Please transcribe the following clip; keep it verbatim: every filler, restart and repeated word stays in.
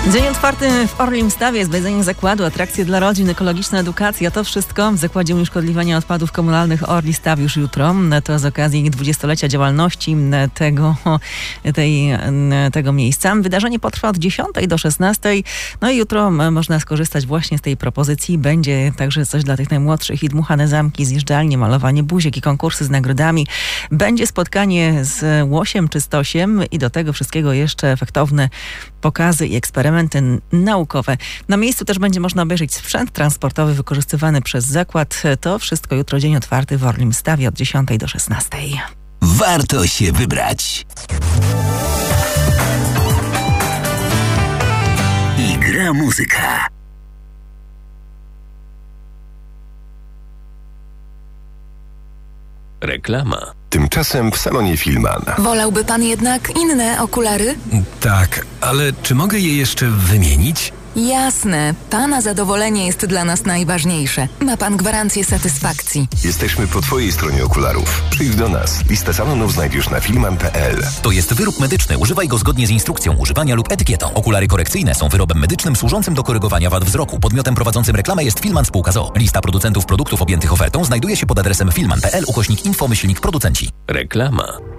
Dzień otwarty w Orlim Stawie, zwiedzanie zakładu, atrakcje dla rodzin, ekologiczna edukacja. To wszystko w Zakładzie Unieszkodliwiania Odpadów Komunalnych Orli Staw już jutro. To z okazji dwudziestolecia działalności tego, tej, tego miejsca. Wydarzenie potrwa od dziesiątej do szesnastej. No i jutro można skorzystać właśnie z tej propozycji. Będzie także coś dla tych najmłodszych i dmuchane zamki, zjeżdżalnie, malowanie buziek i konkursy z nagrodami. Będzie spotkanie z łosiem czy stosiem i do tego wszystkiego jeszcze efektowne pokazy i eksperymenty naukowe. Na miejscu też będzie można obejrzeć sprzęt transportowy wykorzystywany przez zakład. To wszystko jutro, dzień otwarty w Orlim Stawie od dziesiątej do szesnastej. Warto się wybrać. I gra muzyka. Reklama. Tymczasem w salonie Filman. Wolałby pan jednak inne okulary? Tak, ale czy mogę je jeszcze wymienić? Jasne. Pana zadowolenie jest dla nas najważniejsze. Ma pan gwarancję satysfakcji. Jesteśmy po twojej stronie okularów. Przyjdź do nas. Listę salonów znajdziesz na filman kropka p l. To jest wyrób medyczny. Używaj go zgodnie z instrukcją używania lub etykietą. Okulary korekcyjne są wyrobem medycznym służącym do korygowania wad wzroku. Podmiotem prowadzącym reklamę jest Filman Spółka z o o. Lista producentów produktów objętych ofertą znajduje się pod adresem filman kropka p l ukośnik info myślnik producenci. Reklama.